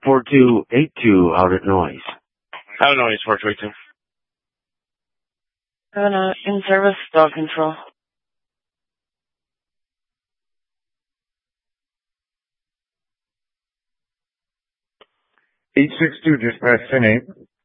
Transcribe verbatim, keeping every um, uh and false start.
four two eight two out at noise. Out at noise, four two eight two. Uh, in service, dog control. eight six two, dispatch ten eight.